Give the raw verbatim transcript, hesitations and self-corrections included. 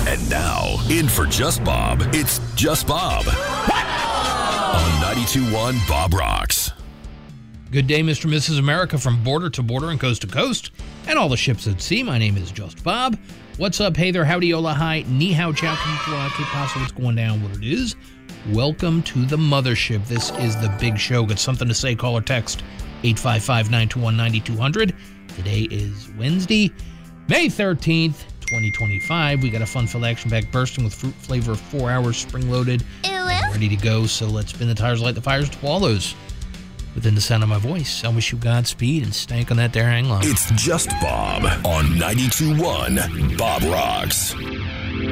And now, in for Just Bob, it's Just Bob. On ninety-two point one Bob Rocks. Good day, Mister and Missus America, from border to border and coast to coast, and all the ships at sea. My name is Just Bob. What's up? Hey there, howdy, hola, hi, ni hao, chow, konnichiwa, que pasa, what's going down, what it is. Welcome to the mothership. This is the big show. Got something to say, call or text eight five five, nine two one, nine two zero zero. Today is Wednesday, May thirteenth, twenty twenty-five. We got a fun-filled action-packed bursting with fruit flavor, four hours spring-loaded, and ready to go. So let's spin the tires, light the fires to all those within the sound of my voice. I wish you Godspeed and stank on that there hang low. It's Just Bob on ninety-two point one Bob Rocks.